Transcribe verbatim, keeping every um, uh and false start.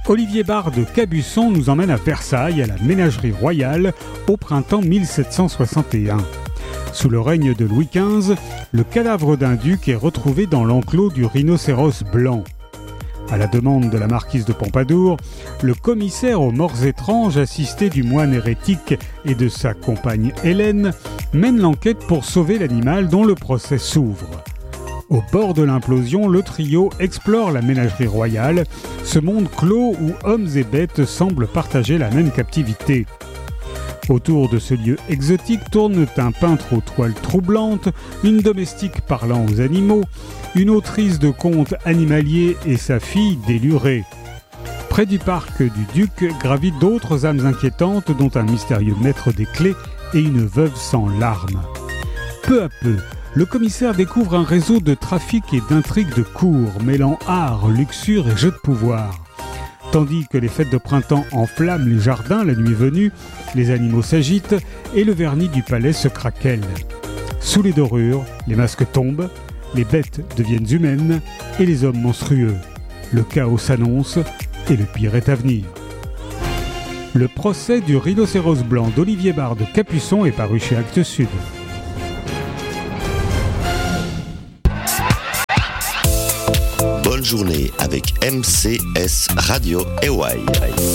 Olivier Bard de Cabusson nous emmène à Versailles, à la Ménagerie Royale, au printemps mille sept cent soixante et un. Sous le règne de Louis quinze, le cadavre d'un duc est retrouvé dans l'enclos du rhinocéros blanc. À la demande de la marquise de Pompadour, le commissaire aux morts étranges, assisté du moine hérétique et de sa compagne Hélène, mène l'enquête pour sauver l'animal dont le procès s'ouvre. Au bord de l'implosion, le trio explore la Ménagerie Royale, ce monde clos où hommes et bêtes semblent partager la même captivité. Autour de ce lieu exotique tournent un peintre aux toiles troublantes, une domestique parlant aux animaux, une autrice de contes animaliers et sa fille délurée. Près du parc du Duc gravitent d'autres âmes inquiétantes, dont un mystérieux maître des clés et une veuve sans larmes. Peu à peu, le commissaire découvre un réseau de trafic et d'intrigues de cour, mêlant art, luxure et jeu de pouvoir. Tandis que les fêtes de printemps enflamment les jardins la nuit venue, les animaux s'agitent et le vernis du palais se craquelle. Sous les dorures, les masques tombent, les bêtes deviennent humaines et les hommes monstrueux. Le chaos s'annonce et le pire est à venir. Le procès du rhinocéros blanc d'Olivier Bard de Capuçon est paru chez Actes Sud. Bonne journée avec M C S Radio Hawaii.